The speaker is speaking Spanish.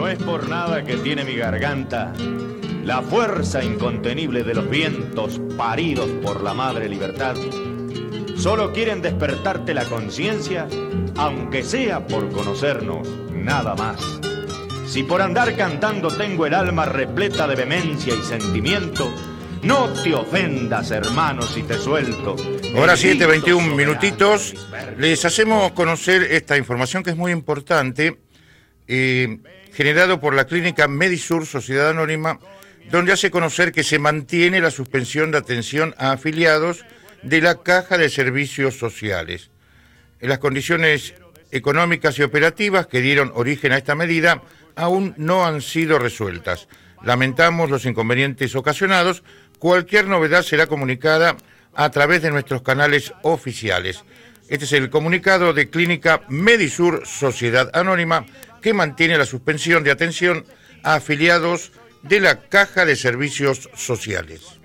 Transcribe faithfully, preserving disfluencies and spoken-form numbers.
es por nada que tiene mi garganta la fuerza incontenible de los vientos paridos por la madre libertad. Solo quieren despertarte la conciencia, aunque sea por conocernos, nada más. Si por andar cantando tengo el alma repleta de vehemencia y sentimiento, no te ofendas, hermano, si te suelto. Ahora siete, veintiún minutitos. Les hacemos conocer esta información que es muy importante, eh, generado por la clínica Medisur Sociedad Anónima, donde hace conocer que se mantiene la suspensión de atención a afiliados de la Caja de Servicios Sociales. En las condiciones económicas y operativas que dieron origen a esta medida aún no han sido resueltas. Lamentamos los inconvenientes ocasionados. Cualquier novedad será comunicada a través de nuestros canales oficiales. Este es el comunicado de Clínica Medisur Sociedad Anónima, que mantiene la suspensión de atención a afiliados de la Caja de Servicios Sociales.